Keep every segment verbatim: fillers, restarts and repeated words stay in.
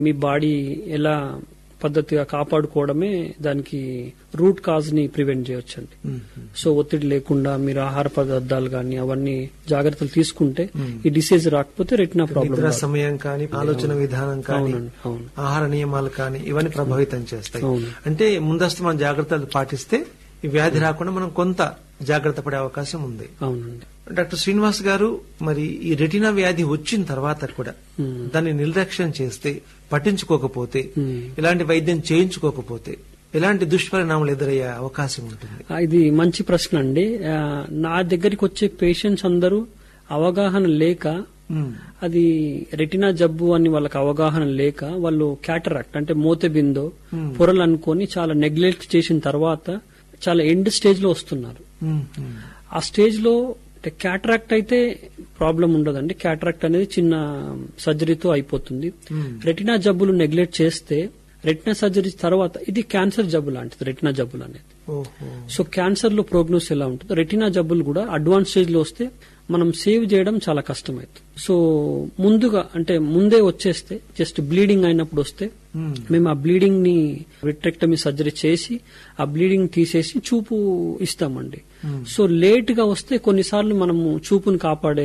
మీ body ఎలా పద్ధతిగా కాపాడుకోవడమే దానికి రూట్ కాజ్ ని ప్రివెంట్ చేయొచ్చండి. సో ఒత్తిడి లేకుండా మీరు ఆహార పదార్థాలు గానీ అవన్నీ జాగ్రత్తలు తీసుకుంటే ఈ డిసీజ్ రాకపోతే రెటినా ప్రాబ్లం సమయం కానీ ఆలోచన విధానం కానీ ఆహార నియమాలు కానీ ఇవన్నీ ప్రభావితం చేస్తాయి. అంటే ముందస్తు మనం జాగ్రత్తలు పాటిస్తే ఈ వ్యాధి రాకుండా మనం కొంత జాగ్రత్త పడే అవకాశం ఉంది. అవునండి. డాక్టర్ శ్రీనివాస్ గారు, మరి ఈ రెటినా వ్యాధి వచ్చిన తర్వాత కూడా దాన్ని నిర్లక్ష్యం చేస్తే, పట్టించుకోకపోతే, ఇలాంటి వైద్యం చేయించుకోకపోతే ఎలాంటి దుష్పరిణామాలు ఎదురయ్యే అవకాశం ఉంటుంది? ఇది మంచి ప్రశ్న అండి. నా దగ్గరికి వచ్చే పేషెంట్స్ అందరూ అవగాహన లేక, అది రెటినా జబ్బు అని వాళ్ళకి అవగాహన లేక వాళ్ళు క్యాటరాక్ట్ అంటే మోతెబిందో పొరలు అనుకొని చాలా నెగ్లెక్ట్ చేసిన తర్వాత చాలా ఎండ్ స్టేజ్ లో వస్తున్నారు. ఆ స్టేజ్ లో క్యాటరాక్ట్ అయితే ప్రాబ్లం ఉండదండి. క్యాటరాక్ట్ అనేది చిన్న సర్జరీతో అయిపోతుంది. రెటినా జబ్బులు నెగ్లెక్ట్ చేస్తే రెటినా సర్జరీ తర్వాత ఇది క్యాన్సర్ జబ్బు లాంటిది రెటినా జబ్బులు అనేది. సో క్యాన్సర్ లో ప్రోగ్నోస్ ఎలా ఉంటుంది, రెటినా జబ్బులు కూడా అడ్వాన్స్ స్టేజ్ లో వస్తే మనం సేవ్ చేయడం చాలా కష్టమైతుంది. సో ముందుగా అంటే ముందే వచ్చేస్తే జస్ట్ బ్లీడింగ్ అయినప్పుడు వస్తే మేము ఆ బ్లీడింగ్ ని విట్రెక్టమీ సర్జరీ చేసి ఆ బ్లీడింగ్ తీసేసి చూపు ఇస్తామండి. సో లేట్ గా వస్తే కొన్నిసార్లు మనము చూపును కాపాడే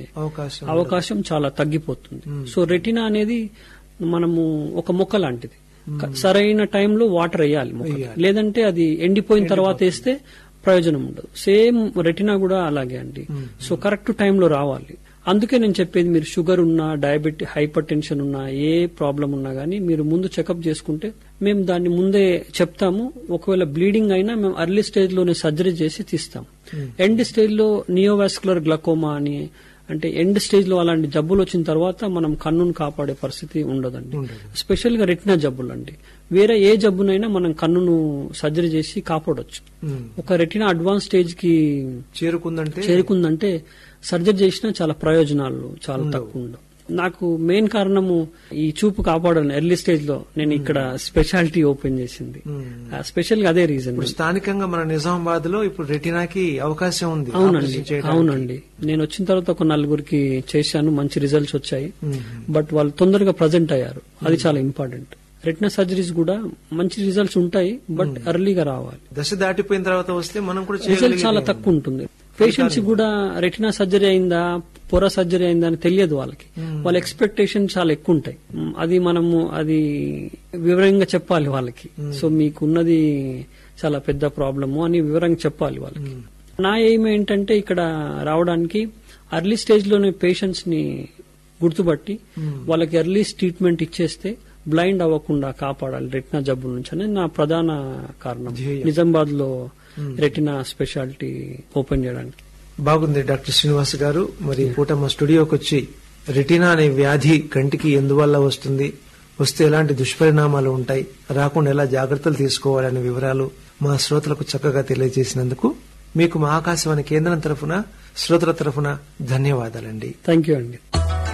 అవకాశం చాలా తగ్గిపోతుంది. సో రెటినా అనేది మనము ఒక మొక్క లాంటిది. సరైన టైంలో వాటర్ వేయాలి మొక్క, లేదంటే అది ఎండిపోయిన తర్వాత వేస్తే ప్రయోజనం ఉండదు. సేమ్ రెటినా కూడా అలాగే అండి. సో కరెక్ట్ టైంలో రావాలి. అందుకే నేను చెప్పేది, మీరు షుగర్ ఉన్నా, డయాబెటిక్, హైపర్ టెన్షన్ ఉన్నా, ఏ ప్రాబ్లం ఉన్నా గానీ మీరు ముందు చెకప్ చేసుకుంటే మేము దాన్ని ముందే చెప్తాము. ఒకవేళ బ్లీడింగ్ అయినా మేము అర్లీ స్టేజ్ లోనే సర్జరీ చేసి తీస్తాం. ఎండ్ స్టేజ్ లో నియోవాస్కులర్ గ్లకోమా అని అంటే ఎండ్ స్టేజ్ లో అలాంటి జబ్బులు వచ్చిన తర్వాత మనం కన్నును కాపాడే పరిస్థితి ఉండదండి. స్పెషల్ గా రెటినా జబ్బులు అండి. వేరే ఏ జబ్బునైనా మనం కన్నును సర్జరీ చేసి కాపాడొచ్చు. ఒక రెటినా అడ్వాన్స్ స్టేజ్ కి చేరుకుందంటే చేరుకుందంటే సర్జరీ చేసినా చాలా ప్రయోజనాలు చాలా తక్కువ ఉండవు. నాకు మెయిన్ కారణము ఈ చూపు కాపాడాలని ఎర్లీ స్టేజ్ లో నేను ఇక్కడ స్పెషాలిటీ ఓపెన్ చేసింది. స్పెషల్ గా అదే రీజన్. స్థానికంగా మన నిజామాబాద్ లో ఇప్పుడు రెటినాకి అవకాశం ఉంది. అవునండి, అవునండి. నేను వచ్చిన తర్వాత ఒక నలుగురికి చేశాను, మంచి రిజల్ట్స్ వచ్చాయి. బట్ వాళ్ళు తొందరగా ప్రజెంట్ అయ్యారు, అది చాలా ఇంపార్టెంట్. రెటినా సర్జరీస్ కూడా మంచి రిజల్ట్స్ ఉంటాయి, బట్ ఎర్లీగా రావాలి. దశ దాటిపోయిన తర్వాత వస్తే మనం కూడా రిజల్ట్ చాలా తక్కువ ఉంటుంది. పేషెంట్స్ కూడా రెటినా సర్జరీ అయిందా, పొర సర్జరీ అయిందా అని తెలియదు వాళ్ళకి. వాళ్ళ ఎక్స్పెక్టేషన్ చాలా ఎక్కువ ఉంటాయి. అది మనము అది వివరంగా చెప్పాలి వాళ్ళకి. సో మీకున్నది చాలా పెద్ద ప్రాబ్లము అని వివరంగా చెప్పాలి వాళ్ళకి. నా ఎయిమ్ ఏంటంటే ఇక్కడ రావడానికి అర్లీ స్టేజ్ లోనే పేషెంట్స్ ని గుర్తుపట్టి వాళ్ళకి ఎర్లీ ట్రీట్మెంట్ ఇచ్చేస్తే బ్లైండ్ అవ్వకుండా కాపాడాలి రెటినా జబ్బుల నుంచి అనేది నా ప్రధాన కారణం నిజామాబాద్ లో రెటినా స్పెషాలిటీ ఓపెన్ చేయడానికి. బాగుంది డాక్టర్ శ్రీనివాస్ గారు. మరి పూట మా స్టూడియోకి వచ్చి రెటినా అనే వ్యాధి కంటికి ఎందువల్ల వస్తుంది, వస్తే ఎలాంటి దుష్పరిణామాలు ఉంటాయి, రాకుండా ఎలా జాగ్రత్తలు తీసుకోవాలనే వివరాలు మా శ్రోతలకు చక్కగా తెలియజేసినందుకు మీకు మా ఆకాశవాణి కేంద్రం తరఫున, శ్రోతల తరఫున ధన్యవాదాలండి. థ్యాంక్ యూ అండి.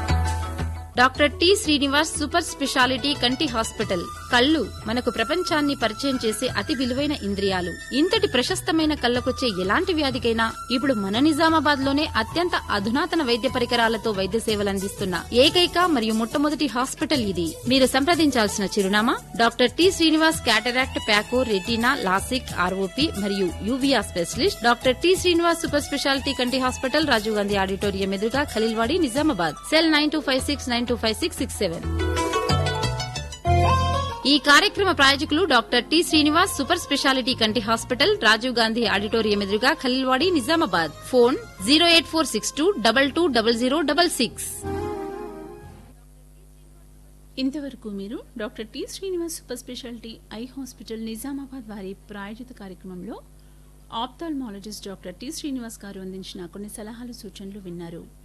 Doctor T Srinivas super speciality కంటి హాస్పిటల్. కళ్ళు మనకు ప్రపంచాన్ని పరిచయం చేసే అతి విలువైన ఇంద్రియాలు. ఇంతటి ప్రశస్తమైన కళ్ళకొచ్చే ఎలాంటి వ్యాధికైనా ఇప్పుడు మన నిజామాబాద్ లోనే అత్యంత అధునాతన వైద్య పరికరాలతో వైద్య సేవలు అందిస్తున్న ఏకైక మరియు మొట్టమొదటి హాస్పిటల్ ఇది. మీరు సంప్రదించాల్సిన చిరునామా doctor T Srinivas cataract, phaco, retina, LASIK, ROP మరియు uvea specialist. Doctor T Srinivas super speciality కంటి హాస్పిటల్, రాజీవ్ గాంధీ ఆడిటోరియం ఎదురుగా, Khaleelwadi, Nizamabad. Cell nine two five six nine two five six six seven. ఈ కార్యక్రమ ప్రాయోజకులు doctor T Srinivas super speciality కంటి hospital, Rajiv Gandhi auditorium ఎదురుగా, Khaleelwadi, Nizamabad. Phone zero eight four six two double two double zero double six. ఇంతవరకు మీరు doctor T Srinivas super speciality eye hospital Nizamabad వారి ప్రాయోజిత కార్యక్రమంలో ఆప్థాల్మాలజిస్ట్ doctor T Srinivas గారు అందించిన కొన్ని సలహాలు, సూచనలు విన్నారు.